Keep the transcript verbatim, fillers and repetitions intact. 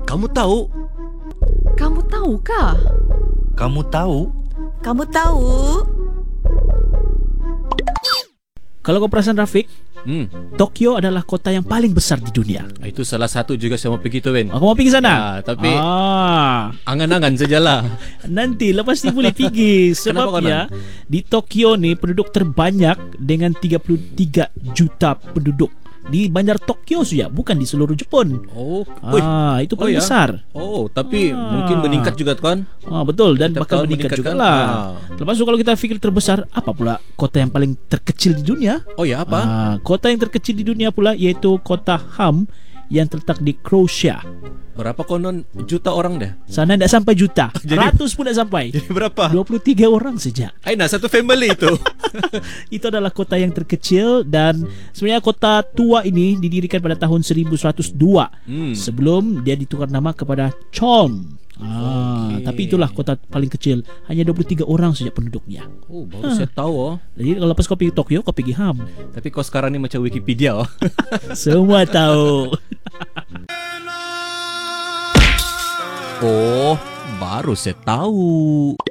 Kamu tahu? Kamu tahukah? Kamu tahu? Kamu tahu? Kalau kau perasan Rafiq, Hmm, Tokyo adalah kota yang paling besar di dunia. itu salah satu juga saya mau pergi tu, Ben. Aku mau pergi sana. Ah, tapi ah, angan-angan sajalah. nanti lepas ni boleh pergi. Kenapa kau Sebabnya di Tokyo ni penduduk terbanyak dengan tiga puluh tiga juta penduduk di bandar Tokyo saja, bukan di seluruh Jepun. Oh, ui. Ah, itu paling Oh, ya? besar. Oh, tapi Ah. mungkin meningkat juga kan? Ah, betul, dan Setiap bakal tahun meningkat meningkat juga kan? lah. Ah. Lepas tu kalau kita fikir terbesar, apa pula kota yang paling terkecil di dunia? Oh ya, apa? Ah, kota yang terkecil di dunia pula iaitu kota Ham yang terletak di Croatia. Berapa konon juta orang dah? Sana tidak sampai juta, Jadi- ratus pun tidak sampai. Jadi berapa? dua puluh tiga orang saja. Aina, satu family itu. Itu adalah kota yang terkecil, dan sebenarnya kota tua ini didirikan pada tahun seribu seratus dua Hmm. sebelum dia ditukar nama kepada Cholm. Ah, Okey. tapi itulah kota paling kecil, hanya dua puluh tiga orang saja penduduknya. Oh, baru saya tahu oh. Jadi kalau lepas kau pergi Tokyo, kau pergi Ham. Tapi kau sekarang ni macam Wikipedia oh. Semua tahu. Oh, baru saya tahu.